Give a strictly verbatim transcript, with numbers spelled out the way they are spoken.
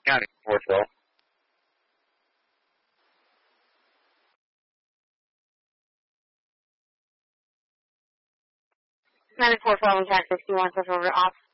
County, Fourthville. nine four following cat sixty-one, push over to off.